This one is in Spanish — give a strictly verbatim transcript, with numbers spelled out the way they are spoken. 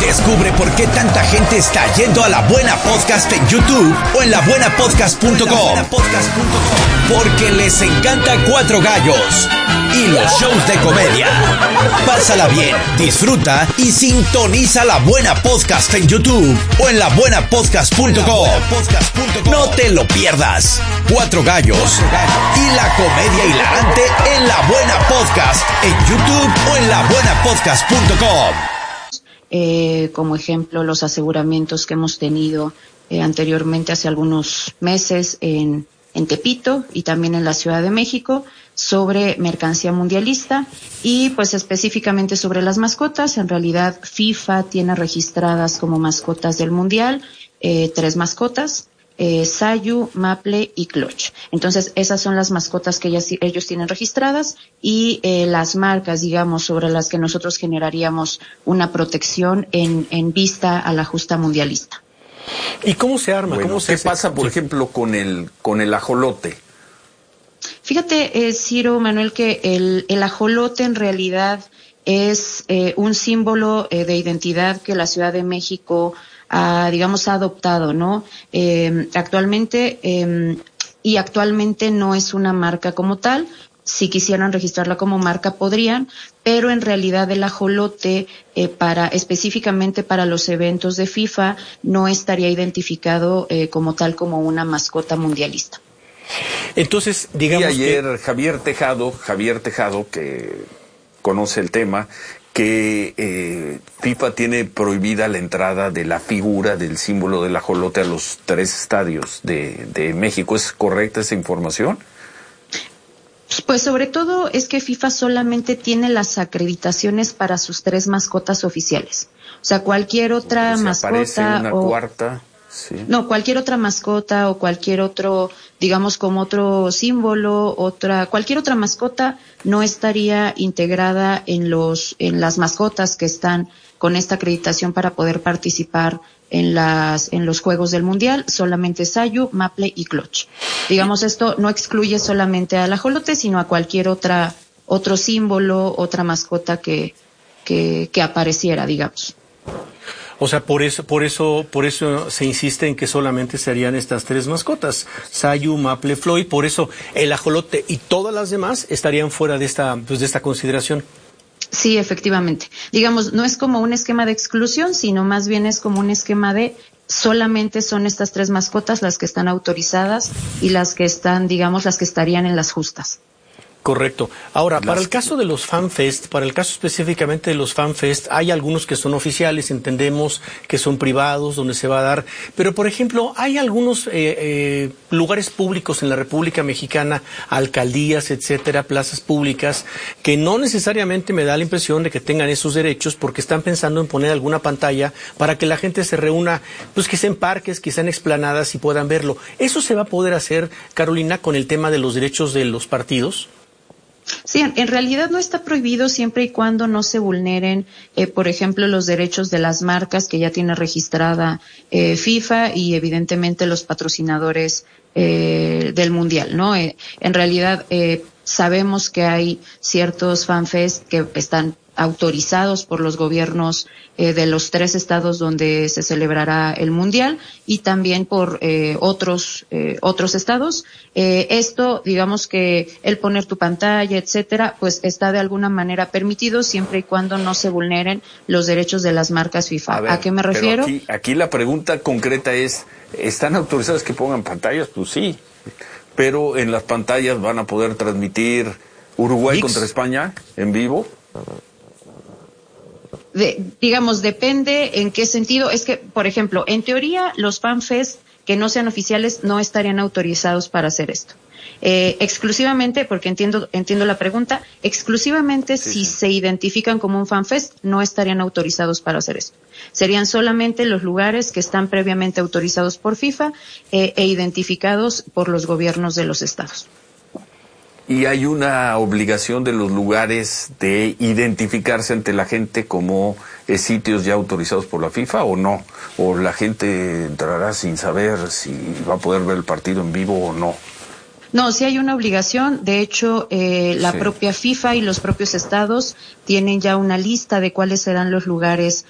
Descubre por qué tanta gente está yendo a La Buena Podcast en YouTube o en la buena podcast punto com. Porque les encanta Cuatro Gallos y los shows de comedia. Pásala bien, disfruta y sintoniza La Buena Podcast en YouTube o en la buena podcast punto com. No te lo pierdas. Cuatro Gallos y la comedia hilarante en La Buena Podcast en YouTube o en la buena podcast punto com. Eh, como ejemplo, los aseguramientos que hemos tenido eh, anteriormente hace algunos meses en, en Tepito y también en la Ciudad de México sobre mercancía mundialista y pues específicamente sobre las mascotas. En realidad FIFA tiene registradas como mascotas del Mundial eh, tres mascotas. Eh, Sayu, Maple y Clutch. Entonces, esas son las mascotas que ellas, ellos tienen registradas y eh, las marcas, digamos, sobre las que nosotros generaríamos una protección en, en vista a la justa mundialista. ¿Y cómo se arma? Bueno, ¿Cómo se ¿qué hace? pasa, por ejemplo, con el con el ajolote? Fíjate, eh, Ciro, Manuel, que el, el ajolote en realidad es eh, un símbolo eh, de identidad que la Ciudad de México ha, digamos, ha adoptado, ¿no? Eh, actualmente, eh, y actualmente no es una marca como tal. Si quisieran registrarla como marca podrían, pero en realidad el ajolote eh, para específicamente para los eventos de FIFA no estaría identificado eh, como tal como una mascota mundialista. Entonces, digamos y ayer que... Javier Tejado, Javier Tejado, que conoce el tema, que eh, FIFA tiene prohibida la entrada de la figura del símbolo del ajolote a los tres estadios de, de México. ¿Es correcta esa información? Pues sobre todo es que FIFA solamente tiene las acreditaciones para sus tres mascotas oficiales. O sea, cualquier otra Se mascota aparece una o... cuarta... Sí. No, cualquier otra mascota o cualquier otro, digamos, como otro símbolo, otra, cualquier otra mascota no estaría integrada en los, en las mascotas que están con esta acreditación para poder participar en las, en los Juegos del Mundial, solamente Sayu, Maple y Clutch. Digamos, esto no excluye solamente al ajolote, sino a cualquier otra, otro símbolo, otra mascota que, que, que apareciera, digamos. O sea, por eso, por eso, por eso se insiste en que solamente serían estas tres mascotas, Sayu, Maple, Floyd. Por eso el ajolote y todas las demás estarían fuera de esta, pues, de esta consideración. Sí, efectivamente. Digamos, no es como un esquema de exclusión, sino más bien es como un esquema de solamente son estas tres mascotas las que están autorizadas y las que están, digamos, las que estarían en las justas. Correcto. Ahora, Las... para el caso de los FanFest, para el caso específicamente de los FanFest, hay algunos que son oficiales, entendemos que son privados, donde se va a dar, pero por ejemplo, hay algunos eh, eh, lugares públicos en la República Mexicana, alcaldías, etcétera, plazas públicas, que no necesariamente me da la impresión de que tengan esos derechos porque están pensando en poner alguna pantalla para que la gente se reúna, pues quizá en parques, quizá en explanadas y puedan verlo. ¿Eso se va a poder hacer, Carolina, con el tema de los derechos de los partidos? Sí, en realidad no está prohibido siempre y cuando no se vulneren, eh, por ejemplo, los derechos de las marcas que ya tiene registrada eh, FIFA y evidentemente los patrocinadores eh, del Mundial, ¿no? Eh, en realidad eh, sabemos que hay ciertos fanfest que están autorizados por los gobiernos eh, de los tres estados donde se celebrará el Mundial y también por eh, otros eh, otros estados. Eh, esto, digamos que el poner tu pantalla, etcétera, pues está de alguna manera permitido siempre y cuando no se vulneren los derechos de las marcas FIFA. ¿A, ver, ¿A qué me refiero? Aquí, aquí la pregunta concreta es, ¿están autorizados que pongan pantallas? Pues sí, pero en las pantallas van a poder transmitir Uruguay Dix. contra España en vivo. De, digamos, depende en qué sentido. Es que, por ejemplo, en teoría, los FanFest que no sean oficiales no estarían autorizados para hacer esto. Eh, exclusivamente, porque entiendo entiendo la pregunta, exclusivamente sí, si sí. se identifican como un FanFest, no estarían autorizados para hacer esto. Serían solamente los lugares que están previamente autorizados por FIFA eh, e identificados por los gobiernos de los estados. ¿Y hay una obligación de los lugares de identificarse ante la gente como eh, sitios ya autorizados por la FIFA o no? ¿O la gente entrará sin saber si va a poder ver el partido en vivo o no? No, sí hay una obligación. De hecho, eh, la sí. propia FIFA y los propios estados tienen ya una lista de cuáles serán los lugares